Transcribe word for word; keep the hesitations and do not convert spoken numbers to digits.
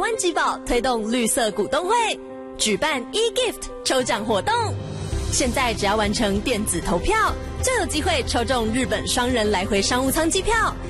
湾集宝推动绿色股东会，举办 e-gift 抽奖活动。现在只要完成电子投票，就有机会抽中日本双人来回商务舱机票